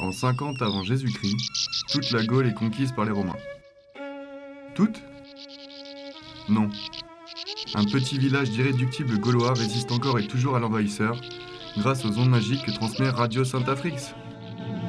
En 50 avant Jésus-Christ, toute la Gaule est conquise par les Romains. Toute ? Non. Un petit village d'irréductibles Gaulois résiste encore et toujours à l'envahisseur, grâce aux ondes magiques que transmet Radio Saint-Afrix.